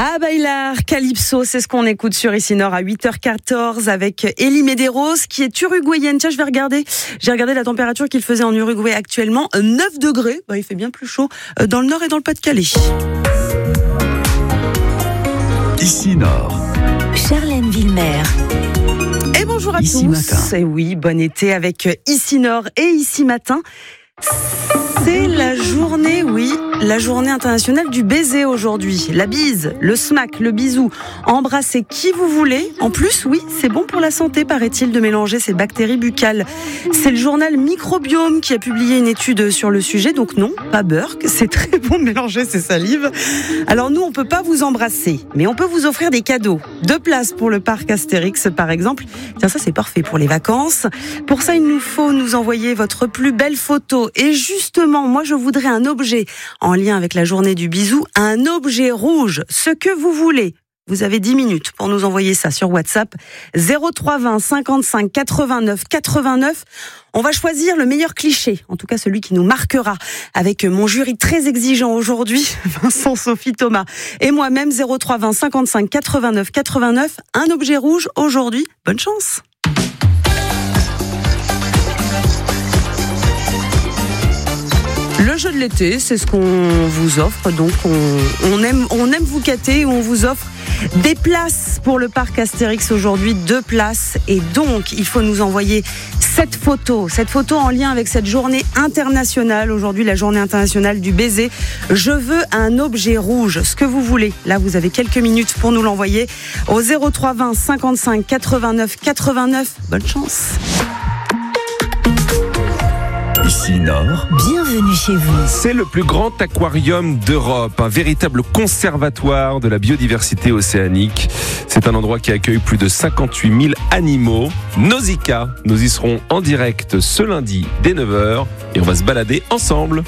À Bailar, Calypso, c'est ce qu'on écoute sur Ici Nord à 8h14 avec Elie Medeiros qui est uruguayenne. Tiens, j'ai regardé la température qu'il faisait en Uruguay actuellement, 9 degrés. Il fait bien plus chaud dans le Nord et dans le Pas-de-Calais. Ici Nord. Charlène Villemer. Et bonjour à Ici tous. Matin. Et oui, bon été avec Ici Nord et Ici Matin. C'est la journée internationale du baiser aujourd'hui. La bise, le smack, le bisou, embrasser qui vous voulez. En plus, oui, c'est bon pour la santé, paraît-il, de mélanger ces bactéries buccales. C'est le journal Microbiome qui a publié une étude sur le sujet. Donc non, pas Burke, c'est très bon de mélanger ses salives. Alors nous, on peut pas vous embrasser, mais on peut vous offrir des cadeaux. 2 places pour le parc Astérix, par exemple. Tiens, ça c'est parfait pour les vacances. Pour ça, il nous faut nous envoyer votre plus belle photo. Et justement, moi je voudrais un objet en lien avec la journée du bisou, un objet rouge, ce que vous voulez. Vous avez 10 minutes pour nous envoyer ça sur WhatsApp 0320 55 89 89. On va choisir le meilleur cliché, en tout cas celui qui nous marquera, avec mon jury très exigeant aujourd'hui, Vincent, Sophie, Thomas et moi-même. 0320 55 89 89. Un objet rouge aujourd'hui. Bonne chance. Le jeu de l'été, c'est ce qu'on vous offre. Donc on aime vous gâter. On vous offre des places pour le parc Astérix aujourd'hui, 2 places. Et donc il faut nous envoyer cette photo en lien avec cette journée internationale. Aujourd'hui, la journée internationale du baiser. Je veux un objet rouge, ce que vous voulez. Là, vous avez quelques minutes pour nous l'envoyer au 0320 55 89 89. Bonne chance. Ici Nord. Bienvenue chez vous. C'est le plus grand aquarium d'Europe, un véritable conservatoire de la biodiversité océanique. C'est un endroit qui accueille plus de 58 000 animaux. Nausicaa, nous y serons en direct ce lundi dès 9h et on va se balader ensemble.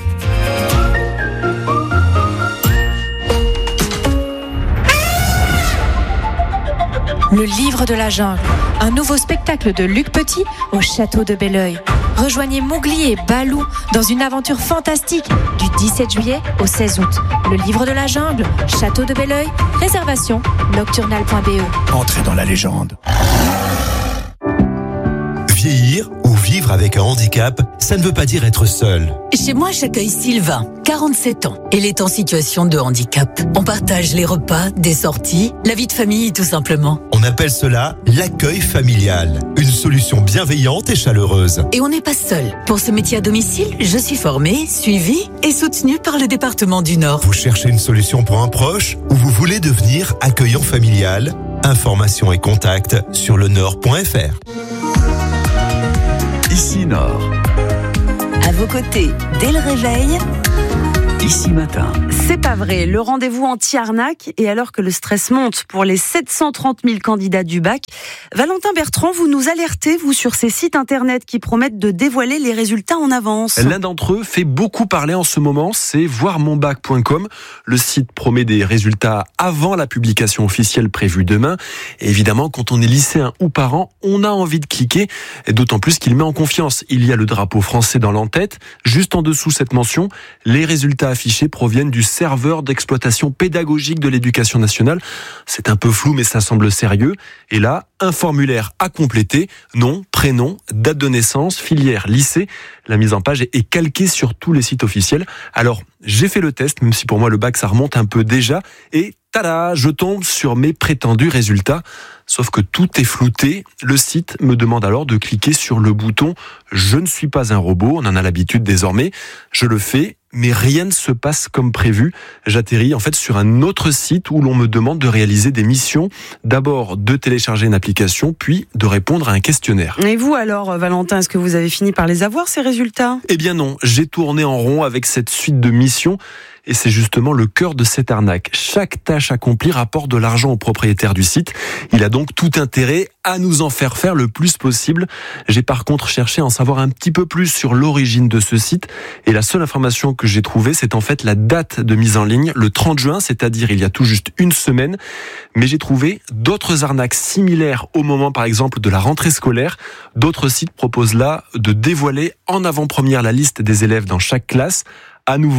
Le livre de la jungle, un nouveau spectacle de Luc Petit au château de Belleuil. Rejoignez Mowgli et Balou dans une aventure fantastique du 17 juillet au 16 août. Le livre de la jungle, château de Belleuil, réservation nocturnal.be. Entrez dans la légende. Vieillir ou vivre avec un handicap, ça ne veut pas dire être seul. Chez moi, j'accueille Sylvain, 47 ans. Elle est en situation de handicap. On partage les repas, des sorties, la vie de famille tout simplement. On appelle cela l'accueil familial. Une solution bienveillante et chaleureuse. Et on n'est pas seul. Pour ce métier à domicile, je suis formée, suivie et soutenue par le département du Nord. Vous cherchez une solution pour un proche ou vous voulez devenir accueillant familial? Informations et contacts sur lenord.fr. Ici Nord. À vos côtés, dès le réveil, Ici Matin. C'est pas vrai, le rendez-vous anti-arnaque, et alors que le stress monte pour les 730 000 candidats du bac, Valentin Bertrand, vous nous alertez, vous, sur ces sites internet qui promettent de dévoiler les résultats en avance. L'un d'entre eux fait beaucoup parler en ce moment, c'est voirmonbac.com. Le site promet des résultats avant la publication officielle prévue demain. Et évidemment, quand on est lycéen ou parent, on a envie de cliquer, et d'autant plus qu'il met en confiance. Il y a le drapeau français dans l'en-tête. Juste en dessous cette mention, les résultats affichés proviennent du serveur d'exploitation pédagogique de l'éducation nationale. C'est un peu flou, mais ça semble sérieux. Et là, un formulaire à compléter. Nom, prénom, date de naissance, filière, lycée. La mise en page est calquée sur tous les sites officiels. Alors, j'ai fait le test, même si pour moi le bac ça remonte un peu déjà. Et tada, je tombe sur mes prétendus résultats. Sauf que tout est flouté. Le site me demande alors de cliquer sur le bouton « Je ne suis pas un robot ». On en a l'habitude désormais. Je le fais, mais rien ne se passe comme prévu. J'atterris en fait sur un autre site où l'on me demande de réaliser des missions. D'abord de télécharger une application, puis de répondre à un questionnaire. Et vous alors, Valentin, est-ce que vous avez fini par les avoir, ces résultats ? Eh bien non, j'ai tourné en rond avec cette suite de missions. Et c'est justement le cœur de cette arnaque. Chaque tâche accomplie rapporte de l'argent au propriétaire du site. Il a donc tout intérêt à nous en faire le plus possible. J'ai par contre cherché à en savoir un petit peu plus sur l'origine de ce site. Et la seule information que j'ai trouvée, c'est en fait la date de mise en ligne, le 30 juin, c'est-à-dire il y a tout juste une semaine. Mais j'ai trouvé d'autres arnaques similaires au moment, par exemple, de la rentrée scolaire. D'autres sites proposent là de dévoiler en avant-première la liste des élèves dans chaque classe. À nouveau,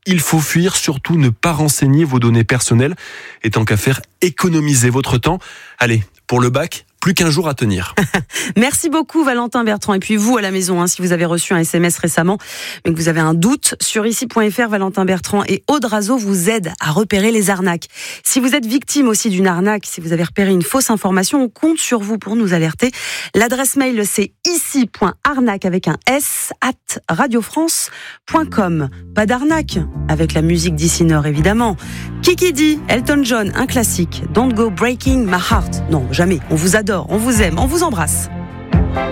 il faut fuir, surtout ne pas renseigner vos données personnelles. Et tant qu'à faire, économisez votre temps. Allez, pour le bac, plus qu'un jour à tenir. Merci beaucoup Valentin Bertrand. Et puis vous à la maison, si vous avez reçu un SMS récemment, mais que vous avez un doute, sur ici.fr, Valentin Bertrand et Aude Razo vous aident à repérer les arnaques. Si vous êtes victime aussi d'une arnaque, si vous avez repéré une fausse information, on compte sur vous pour nous alerter. L'adresse mail, c'est ici.arnaque avec un S @radiofrance.com. Pas d'arnaque avec la musique d'Ici Nord évidemment. Kiki D, Elton John, un classique. Don't go breaking my heart. Non, jamais. On vous adore, on vous aime, on vous embrasse.